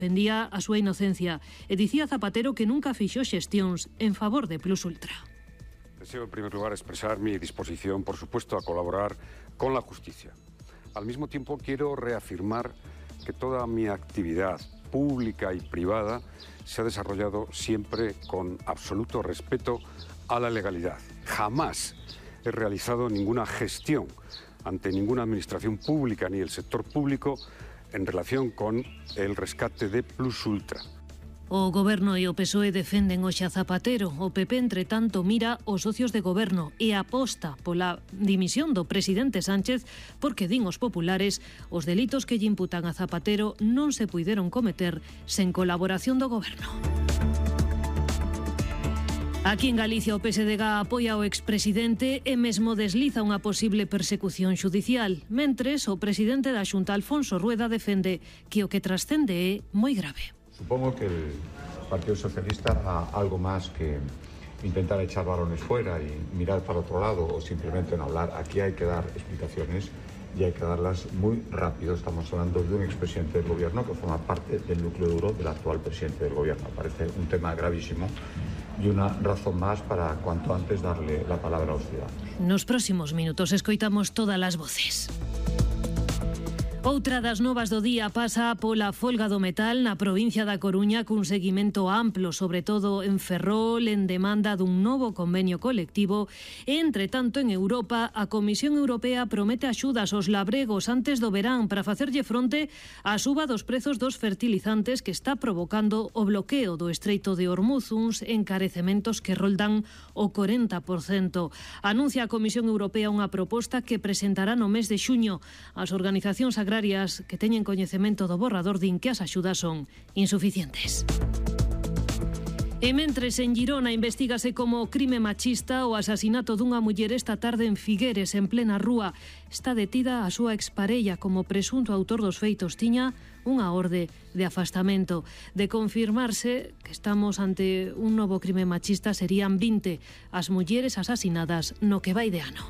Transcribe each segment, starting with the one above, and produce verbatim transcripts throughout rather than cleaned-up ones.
Defendía a súa inocencia e dicía Zapatero que nunca fixo xestións en favor de Plus Ultra. Deseo en primer lugar expresar mi disposición, por supuesto, a colaborar con la justicia. Al mismo tiempo quiero reafirmar que toda mi actividad pública y privada se ha desarrollado siempre con absoluto respeto a la legalidad. Jamás he realizado ninguna gestión ante ninguna administración pública ni el sector público en relación con el rescate de Plus Ultra. O Goberno e o P S O E defenden hoxe a Zapatero. O P P, entre tanto, mira os socios de Goberno e aposta pola dimisión do presidente Sánchez porque, din os populares, os delitos que lle imputan a Zapatero non se puideron cometer sen colaboración do Goberno. Aquí en Galicia o P S D G apoia o expresidente e mesmo desliza unha posible persecución xudicial. Mentres, o presidente da Xunta, Alfonso Rueda, defende que o que trascende é moi grave. Supongo que el Partido Socialista hará algo más que intentar echar balones fuera y mirar para otro lado o simplemente no hablar. Aquí hay que dar explicaciones y hay que darlas muy rápido. Estamos hablando de un expresidente del gobierno que forma parte del núcleo duro del actual presidente del gobierno. Parece un tema gravísimo y una razón más para cuanto antes darle la palabra a los ciudadanos. Nos próximos minutos escoitamos todas as voces. Outra das novas do día pasa pola folga do metal na provincia da Coruña cun seguimento amplo, sobre todo en Ferrol, en demanda dun novo convenio colectivo. E, entre tanto, en Europa, a Comisión Europea promete axudas aos labregos antes do verán para facerlle fronte á suba dos prezos dos fertilizantes que está provocando o bloqueo do Estreito de Hormuz, uns encarecementos que roldan o corenta por cento. Anuncia a Comisión Europea unha proposta que presentará no mes de xuño. As organizacións agrarias que teñen coñecemento do borrador din que as axudas son insuficientes. E mentres en Girona investígase como crime machista o asasinato dunha muller esta tarde en Figueres, en plena rúa. Está detida a súa exparella como presunto autor dos feitos. Tiña unha orde de afastamento. De confirmarse que estamos ante un novo crime machista, serían vinte as mulleres asasinadas no que vai de ano.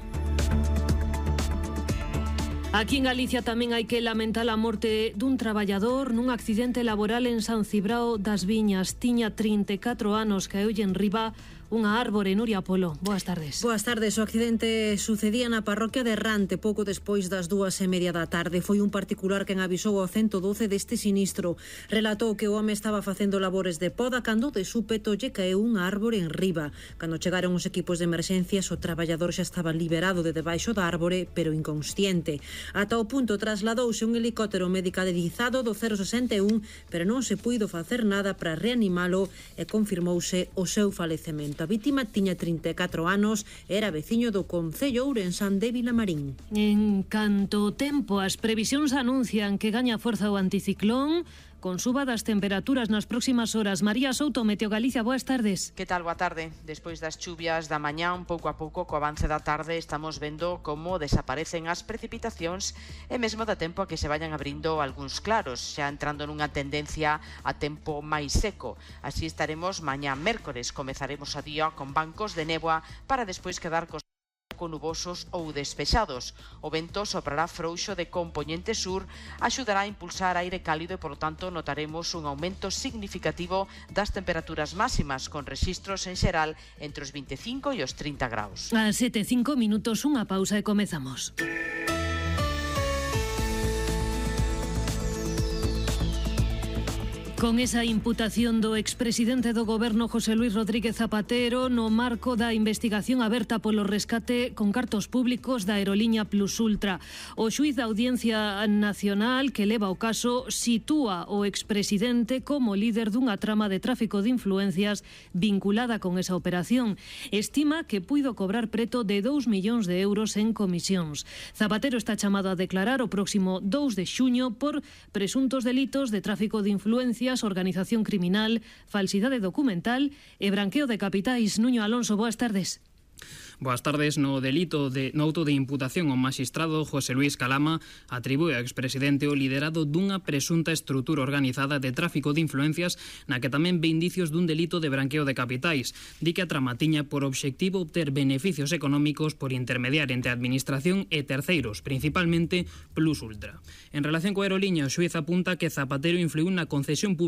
Aquí en Galicia tamén hai que lamentar a morte dun traballador nun accidente laboral en San Cibrao das Viñas. Tiña trinta e catro anos, caeulle en riba unha árbore. Nuria Polo, boas tardes. Boas tardes. O accidente sucedía na parroquia de Errante pouco despois das dúas e media da tarde. Foi un particular quen avisou ao ciento doce deste sinistro. Relatou que o home estaba facendo labores de poda cando de súpeto lle caeu unha árbore en riba. Cando chegaron os equipos de emerxencias, o traballador xa estaba liberado de debaixo da árbore, pero inconsciente. Ata o punto trasladouse un helicóptero medicalizado do cero sesenta e un, pero non se puido facer nada para reanimalo e confirmouse o seu falecemento. A vítima tiña trinta e catro anos, era veciño do concello ourensán de Vilamarín. En canto ao tempo, as previsións anuncian que gaña forza o anticiclón con suba das temperaturas nas próximas horas. María Souto, Meteo Galicia, boas tardes. Que tal, boa tarde? Despois das chuvias da mañá, un pouco a pouco, co avance da tarde, estamos vendo como desaparecen as precipitacións e mesmo dá tempo a que se vayan abrindo algúns claros, xa entrando nunha tendencia a tempo máis seco. Así estaremos mañá mércores, comezaremos a día con bancos de néboa para despois quedar cos nubosos ou despexados. O vento soprará frouxo de compoñente sur, axudará a impulsar aire cálido e, por tanto, notaremos un aumento significativo das temperaturas máximas, con rexistros en xeral entre os vinte e cinco e os trinta graus. A sete e cinco minutos, unha pausa e comezamos. Con esa imputación do expresidente do Goberno José Luis Rodríguez Zapatero no marco da investigación aberta polo rescate con cartos públicos da aeroliña Plus Ultra. O xuíz da Audiencia Nacional que leva o caso sitúa o expresidente como líder dunha trama de tráfico de influencias vinculada con esa operación. Estima que puido cobrar preto de dous millóns de euros en comisións. Zapatero está chamado a declarar o próximo dous de xuño por presuntos delitos de tráfico de influencias, organización criminal, falsidade documental e branqueo de capitais. Nuño Alonso, boas tardes. Boas tardes. No delito de no auto de imputación, o magistrado José Luis Calama atribúe ao expresidente o liderado dunha presunta estrutura organizada de tráfico de influencias na que tamén ve indicios dun delito de branqueo de capitais. Di que a trama tiña por obxectivo obter beneficios económicos por intermediar entre a administración e terceiros, principalmente Plus Ultra. En relación coa aeroliña, o xuíz apunta que Zapatero influiu na concesión pública